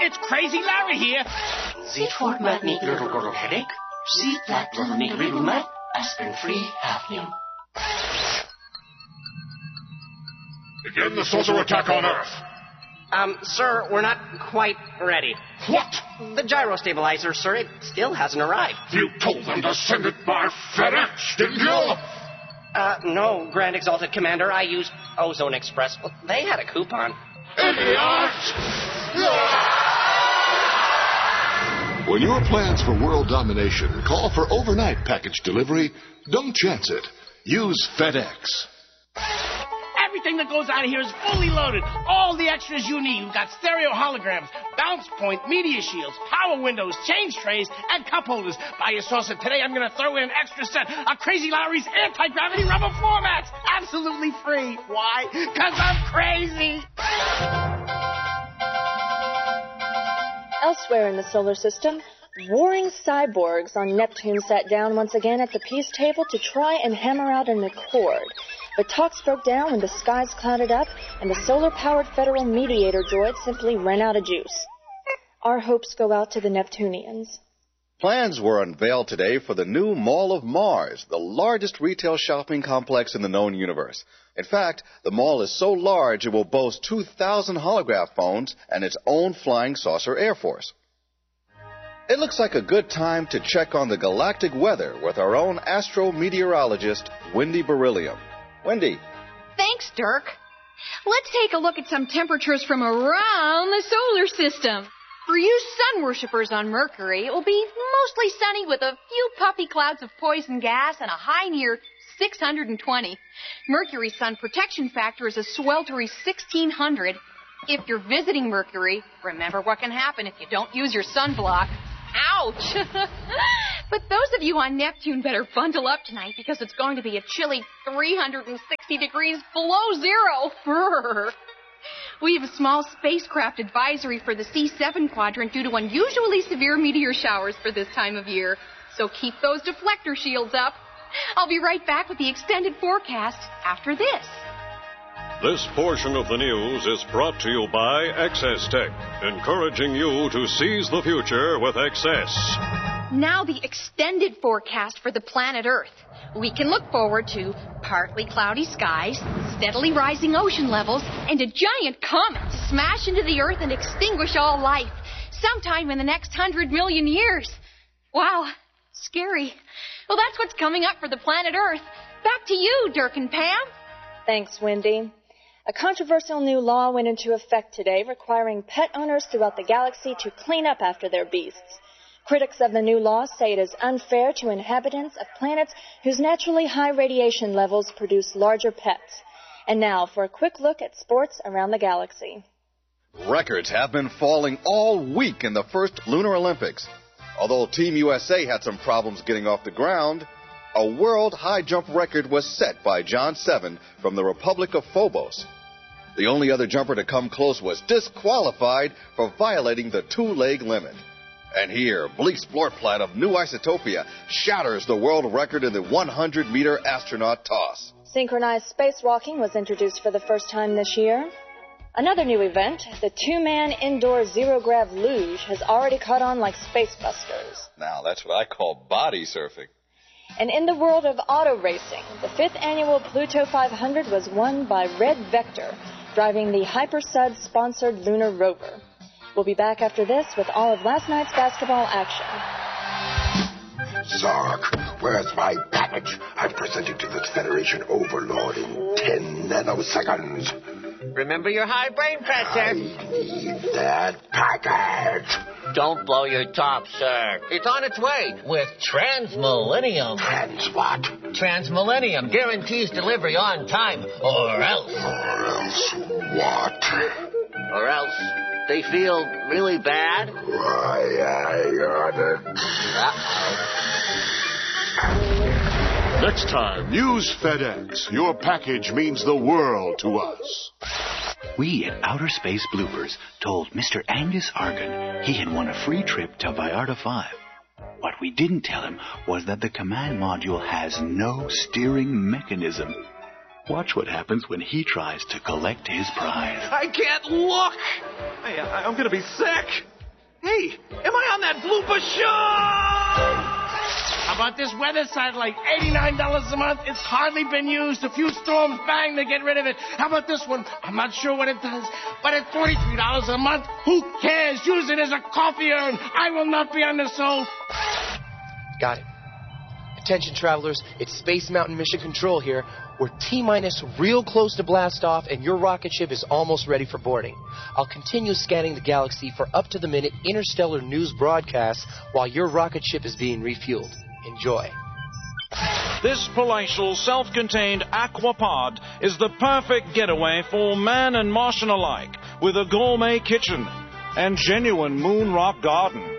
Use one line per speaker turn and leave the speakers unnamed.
It's Crazy Larry here.
Sie fortmat niet little headache. See that little meat mat. Aspirin-free Hafnium.
Begin the saucer attack on Earth.
Sir, we're not quite ready.
What?
The gyro stabilizer, sir, it still hasn't arrived.
You told them to send it by FedEx, didn't you?
No, Grand Exalted Commander. I used Ozone Express. Well, they had a coupon.
Idiot!
When your plans for world domination call for overnight package delivery, don't chance it. Use FedEx.
Everything that goes out of here is fully loaded. All the extras you need. We've got stereo holograms, bounce point, media shields, power windows, change trays, and cup holders. Buy your saucer today. I'm going to throw in an extra set of Crazy Larry's anti-gravity rubber floor mats. Absolutely free. Why? Because I'm crazy.
Elsewhere in the solar system, warring cyborgs on Neptune sat down once again at the peace table to try and hammer out an accord. But talks broke down when the skies clouded up and the solar-powered federal mediator droid simply ran out of juice. Our hopes go out to the Neptunians.
Plans were unveiled today for the new Mall of Mars, the largest retail shopping complex in the known universe. In fact, the mall is so large it will boast 2,000 holograph phones and its own flying saucer air force. It looks like a good time to check on the galactic weather with our own astro-meteorologist, Wendy Beryllium. Wendy.
Thanks, Dirk. Let's take a look at some temperatures from around the solar system. For you sun worshippers on Mercury, it will be mostly sunny with a few puffy clouds of poison gas and a high near 620. Mercury's sun protection factor is a sweltering 1600. If you're visiting Mercury, remember what can happen if you don't use your sunblock. Ouch! But those of you on Neptune better bundle up tonight because it's going to be a chilly 360 degrees below zero. Brr. We have a small spacecraft advisory for the C7 quadrant due to unusually severe meteor showers for this time of year. So keep those deflector shields up. I'll be right back with the extended forecast after this.
This portion of the news is brought to you by Excess Tech, encouraging you to seize the future with excess.
Now the extended forecast for the planet Earth. We can look forward to partly cloudy skies, steadily rising ocean levels, and a giant comet to smash into the Earth and extinguish all life sometime in the next 100 million years. Wow, scary. Well, that's what's coming up for the planet Earth. Back to you, Dirk and Pam.
Thanks, Wendy. A controversial new law went into effect today requiring pet owners throughout the galaxy to clean up after their beasts. Critics of the new law say it is unfair to inhabitants of planets whose naturally high radiation levels produce larger pets. And now for a quick look at sports around the galaxy.
Records have been falling all week in the first Lunar Olympics. Although Team USA had some problems getting off the ground, a world high jump record was set by John Seven from the Republic of Phobos. The only other jumper to come close was disqualified for violating the two-leg limit. And here, Bleeks Blortplat of New Isotopia shatters the world record in the 100-meter astronaut toss.
Synchronized spacewalking was introduced for the first time this year. Another new event, the two-man indoor zero-grav luge, has already caught on like Spacebusters.
Now, that's what I call body surfing.
And in the world of auto racing, the 5th annual Pluto 500 was won by Red Vector, driving the Hypersud-sponsored lunar rover. We'll be back after this with all of last night's basketball action.
Zark, where's my package? I'm presenting to the Federation Overlord in 10 nanoseconds.
Remember your high brain pressure.
I need that package.
Don't blow your top, sir. It's on its way with Transmillennium.
Trans what?
Transmillennium guarantees delivery on time, or else.
Or else what?
Or else they feel really bad.
Why, I got it.
Next time, use FedEx. Your package means the world to us.
We at Outer Space Bloopers told Mr. Angus Argon he had won a free trip to Vallarta 5. What we didn't tell him was that the command module has no steering mechanism. Watch what happens when he tries to collect his prize.
I can't look! I'm going to be sick! Hey, am I on that blooper show?
How about this weather satellite? $89 a month. It's hardly been used. A few storms, bang, they get rid of it. How about this one? I'm not sure what it does, but at $43 a month, who cares? Use it as a coffee urn. I will not be undersold.
Got it. Attention, travelers. It's Space Mountain Mission Control here. We're T-minus real close to blast off, and your rocket ship is almost ready for boarding. I'll continue scanning the galaxy for up-to-the-minute interstellar news broadcasts while your rocket ship is being refueled. Enjoy.
This palatial, self-contained aquapod is the perfect getaway for man and Martian alike, with a gourmet kitchen and genuine moon rock garden.